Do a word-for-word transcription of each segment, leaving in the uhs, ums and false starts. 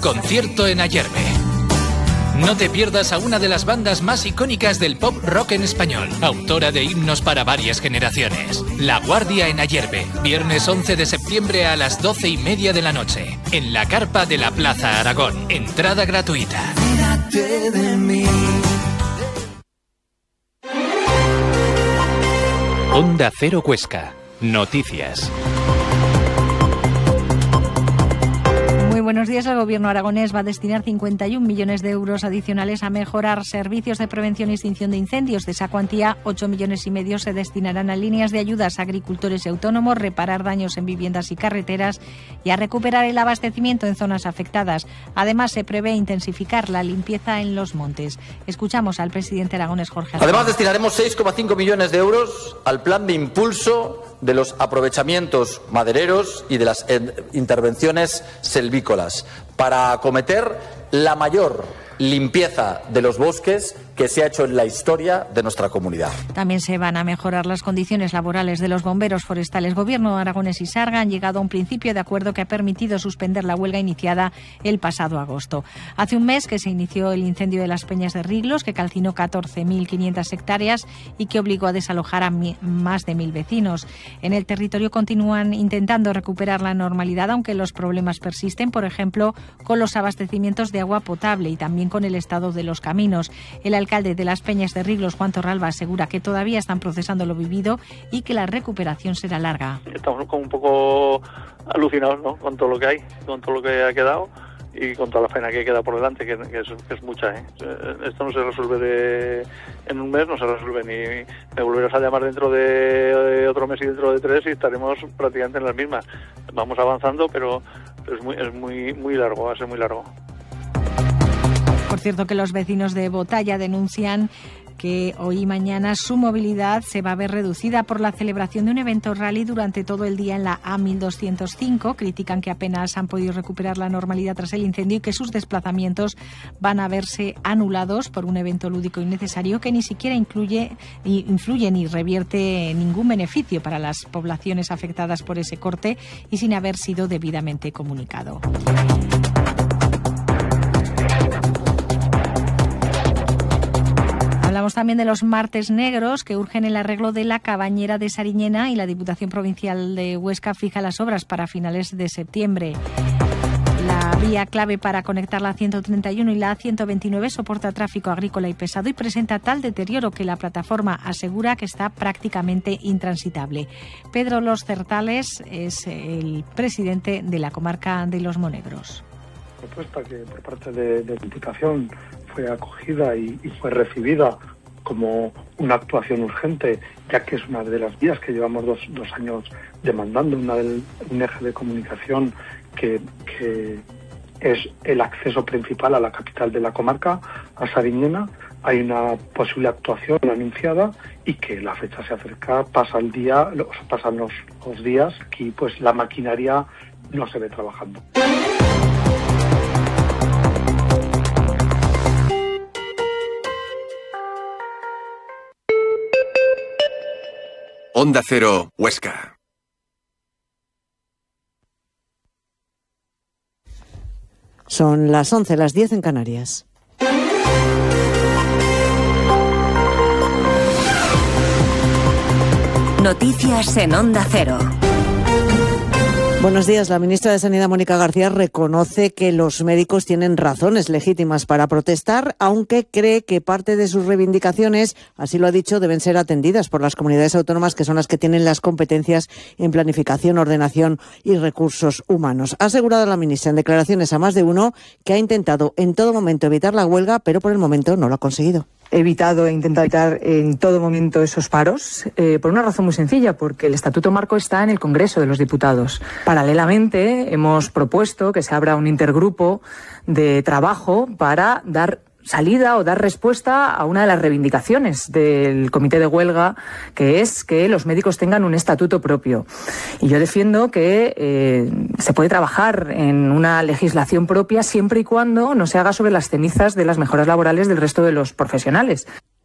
concierto en Ayerbe. No te pierdas a una de las bandas más icónicas del pop rock en español, autora de himnos para varias generaciones. La Guardia en Ayerbe, viernes once de septiembre a las doce y media de la noche, en la carpa de la Plaza Aragón. Entrada gratuita. Cuídate de mí. Onda Cero Huesca. Noticias. Muy buenos días. El Gobierno aragonés va a destinar cincuenta y un millones de euros adicionales a mejorar servicios de prevención y extinción de incendios. De esa cuantía, ocho millones y medio se destinarán a líneas de ayudas a agricultores y autónomos, reparar daños en viviendas y carreteras y a recuperar el abastecimiento en zonas afectadas. Además, se prevé intensificar la limpieza en los montes. Escuchamos al presidente aragonés, Jorge Azcona. Además, destinaremos seis coma cinco millones de euros al plan de impulso de los aprovechamientos madereros y de las intervenciones selvícolas para acometer la mayor limpieza de los bosques que se ha hecho en la historia de nuestra comunidad. También se van a mejorar las condiciones laborales de los bomberos forestales. Gobierno aragonés y Sarga han llegado a un principio de acuerdo que ha permitido suspender la huelga iniciada el pasado agosto. Hace un mes que se inició el incendio de las Peñas de Riglos, que calcinó catorce mil quinientas hectáreas y que obligó a desalojar a mi, más de mil vecinos. En el territorio continúan intentando recuperar la normalidad, aunque los problemas persisten, por ejemplo, con los abastecimientos de agua potable y también con el estado de los caminos. El alcalde de las Peñas de Riglos, Juan Torralba, asegura que todavía están procesando lo vivido y que la recuperación será larga. Estamos como un poco alucinados, ¿no?, con todo lo que hay, con todo lo que ha quedado y con toda la faena que queda por delante, que, que, es, que es mucha, ¿eh? Esto no se resuelve de, en un mes, no se resuelve, ni me volverás a llamar dentro de otro mes y dentro de tres y estaremos prácticamente en las mismas. Vamos avanzando, pero es muy, es muy, muy largo, va a ser muy largo. Por cierto, que los vecinos de Botalla denuncian que hoy y mañana su movilidad se va a ver reducida por la celebración de un evento rally durante todo el día en la A mil doscientos cinco. Critican que apenas han podido recuperar la normalidad tras el incendio y que sus desplazamientos van a verse anulados por un evento lúdico innecesario que ni siquiera incluye, influye ni revierte ningún beneficio para las poblaciones afectadas por ese corte y sin haber sido debidamente comunicado. Hablamos también de los martes negros que urgen el arreglo de la cabañera de Sariñena y la Diputación Provincial de Huesca fija las obras para finales de septiembre. La vía clave para conectar la ciento treinta y uno y la ciento veintinueve soporta tráfico agrícola y pesado y presenta tal deterioro que la plataforma asegura que está prácticamente intransitable. Pedro Los Certales es el presidente de la comarca de Los Monegros. La propuesta que por parte de, de la Diputación fue acogida y, y fue recibida como una actuación urgente, ya que es una de las vías que llevamos dos, dos años demandando, una del, un eje de comunicación que, que es el acceso principal a la capital de la comarca, a Sariñena. Hay una posible actuación anunciada y que la fecha se acerca, pasa el día, pasan los, los días y pues la maquinaria no se ve trabajando. Onda Cero, Huesca. Son las once, las diez en Canarias. Noticias en Onda Cero. Buenos días. La ministra de Sanidad, Mónica García, reconoce que los médicos tienen razones legítimas para protestar, aunque cree que parte de sus reivindicaciones, así lo ha dicho, deben ser atendidas por las comunidades autónomas, que son las que tienen las competencias en planificación, ordenación y recursos humanos. Ha asegurado la ministra en declaraciones a más de uno que ha intentado en todo momento evitar la huelga, pero por el momento no lo ha conseguido. He evitado e intentado evitar en todo momento esos paros, eh, por una razón muy sencilla, porque el Estatuto Marco está en el Congreso de los Diputados. Paralelamente, hemos propuesto que se abra un intergrupo de trabajo para dar salida o dar respuesta a una de las reivindicaciones del comité de huelga, que es que los médicos tengan un estatuto propio. Y yo defiendo que eh, se puede trabajar en una legislación propia siempre y cuando no se haga sobre las cenizas de las mejoras laborales del resto de los profesionales.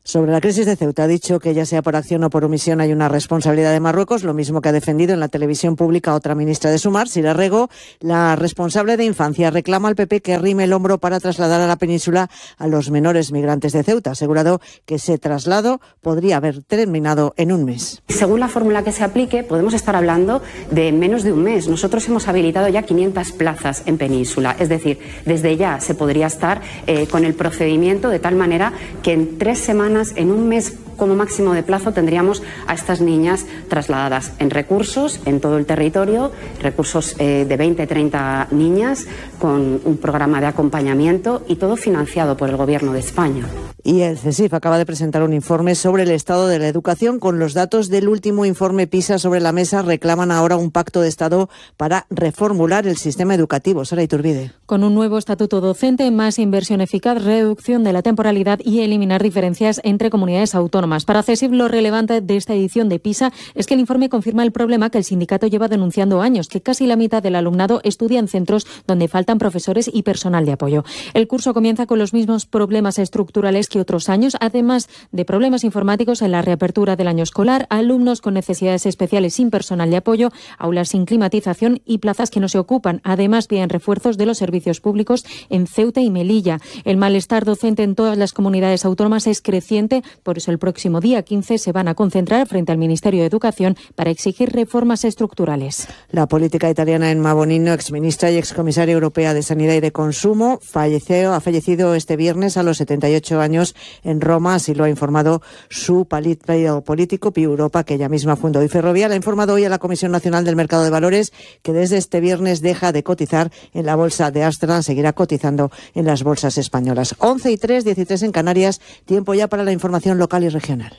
Sobre la crisis de Ceuta, ha dicho que ya sea por acción o por omisión hay una responsabilidad de Marruecos, lo mismo que ha defendido en la televisión pública otra ministra de Sumar, Sira Rego. La responsable de Infancia reclama al P P que arrime el hombro para trasladar a la península a los menores migrantes de Ceuta. Ha asegurado que ese traslado podría haber terminado en un mes. Según la fórmula que se aplique, podemos estar hablando de menos de un mes. Nosotros hemos habilitado ya quinientas plazas en península, es decir, desde ya se podría estar eh, con el procedimiento de tal manera que en tres semanas, en un mes como máximo de plazo, tendríamos a estas niñas trasladadas en recursos en todo el territorio, recursos eh, de veinte, treinta niñas con un programa de acompañamiento y todo financiado por el Gobierno de España. Y el CESIF acaba de presentar un informe sobre el estado de la educación. Con los datos del último informe PISA sobre la mesa, reclaman ahora un pacto de Estado para reformular el sistema educativo. Sara Iturbide. Con un nuevo estatuto docente, más inversión eficaz, reducción de la temporalidad y eliminar diferencias entre comunidades autónomas. Para CESIF, lo relevante de esta edición de PISA es que el informe confirma el problema que el sindicato lleva denunciando años, que casi la mitad del alumnado estudia en centros donde faltan profesores y personal de apoyo. El curso comienza con los mismos problemas estructurales que otros años, además de problemas informáticos en la reapertura del año escolar, alumnos con necesidades especiales sin personal de apoyo, aulas sin climatización y plazas que no se ocupan. Además, piden refuerzos de los servicios públicos en Ceuta y Melilla. El malestar docente en todas las comunidades autónomas es creciente, por eso el próximo día quince se van a concentrar frente al Ministerio de Educación para exigir reformas estructurales. La política italiana Emma Bonino, exministra y excomisaria europea de Sanidad y de Consumo, falleció, ha fallecido este viernes a los setenta y ocho años en Roma, así lo ha informado su partido político Pi Europa, que ella misma fundó. Y Ferrovial ha informado hoy a la Comisión Nacional del Mercado de Valores que desde este viernes deja de cotizar en la bolsa de Ámsterdam, seguirá cotizando en las bolsas españolas. once y tres, diecitrés en Canarias, tiempo ya para la información local y regional.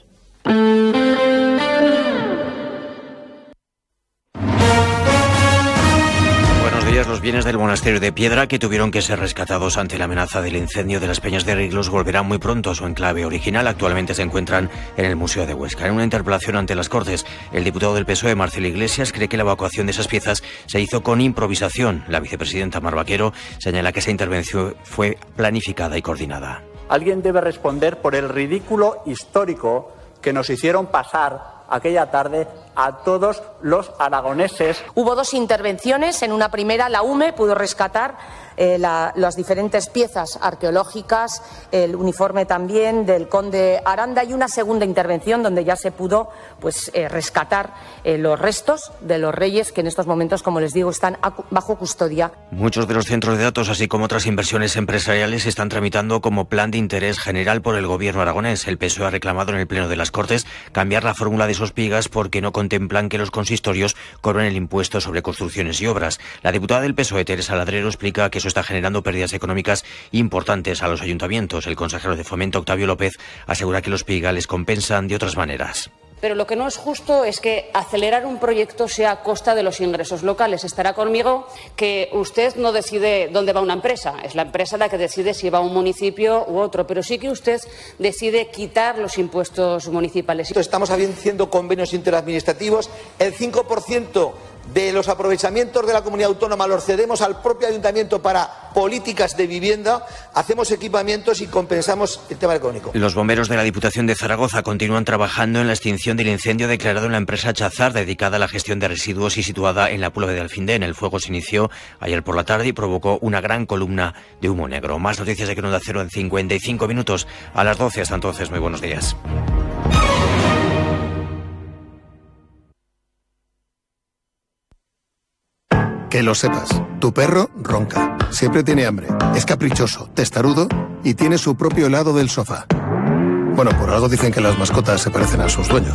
Los bienes del monasterio de Piedra, que tuvieron que ser rescatados ante la amenaza del incendio de las Peñas de Riglos, volverán muy pronto a su enclave original. Actualmente se encuentran en el Museo de Huesca. En una interpelación ante las Cortes, el diputado del P S O E, Marcelo Iglesias, cree que la evacuación de esas piezas se hizo con improvisación. La vicepresidenta Mar Vaquero señala que esa intervención fue planificada y coordinada. Alguien debe responder por el ridículo histórico que nos hicieron pasar aquella tarde a todos los aragoneses. Hubo dos intervenciones. En una primera, la U M E pudo rescatar eh, la, las diferentes piezas arqueológicas, el uniforme también del conde Aranda, y una segunda intervención donde ya se pudo pues, eh, rescatar eh, los restos de los reyes que en estos momentos, como les digo, están bajo custodia. Muchos de los centros de datos, así como otras inversiones empresariales, se están tramitando como plan de interés general por el gobierno aragonés. El P S O E ha reclamado en el Pleno de las Cortes cambiar la fórmula de esos pigas porque no contemplan que los consistorios cobren el impuesto sobre construcciones y obras. La diputada del P S O E, Teresa Ladrero, explica que eso está generando pérdidas económicas importantes a los ayuntamientos. El consejero de Fomento, Octavio López, asegura que los pigas les compensan de otras maneras. Pero lo que no es justo es que acelerar un proyecto sea a costa de los ingresos locales. Estará conmigo que usted no decide dónde va una empresa, es la empresa la que decide si va a un municipio u otro, pero sí que usted decide quitar los impuestos municipales. Estamos haciendo convenios interadministrativos, el cinco por ciento de los aprovechamientos de la comunidad autónoma los cedemos al propio ayuntamiento para políticas de vivienda, hacemos equipamientos y compensamos el tema económico. Los bomberos de la Diputación de Zaragoza continúan trabajando en la extinción del incendio declarado en la empresa Chazar, dedicada a la gestión de residuos y situada en la Puebla de Alfindén. El fuego se inició ayer por la tarde y provocó una gran columna de humo negro. Más noticias de Onda Cero en cincuenta y cinco minutos a las doce. Hasta entonces, muy buenos días. Que lo sepas, tu perro ronca, siempre tiene hambre, es caprichoso, testarudo y tiene su propio helado del sofá. Bueno, por algo dicen que las mascotas se parecen a sus dueños.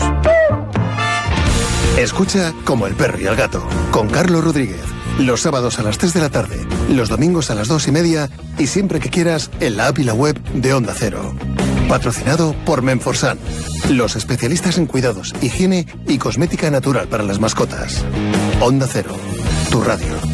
Escucha Como el perro y el gato, con Carlos Rodríguez, los sábados a las tres de la tarde, los domingos a las dos y media y siempre que quieras en la app y la web de Onda Cero. Patrocinado por Menforsan, los especialistas en cuidados, higiene y cosmética natural para las mascotas. Onda Cero, tu radio.